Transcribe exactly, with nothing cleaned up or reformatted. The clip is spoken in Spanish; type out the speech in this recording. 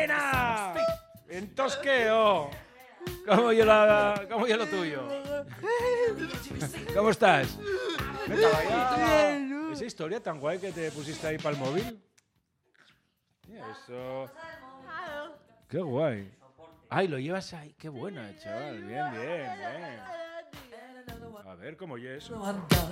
¡Nena! En tosqueo. ¿Cómo yo, la, ¿Cómo yo lo tuyo? ¿Cómo estás? Venga, vaya. ¿Esa historia tan guay que te pusiste ahí para el móvil? Eso. Qué guay. Ay, lo llevas ahí. Qué buena, chaval. Bien, bien, bien. A ver, ¿cómo oye eso?